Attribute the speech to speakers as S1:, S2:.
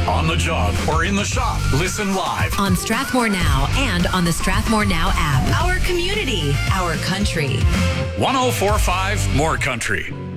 S1: On the job or in the shop, listen live.
S2: On Strathmore Now and on the Strathmore Now app. Our community, our country.
S1: 104.5 More Country.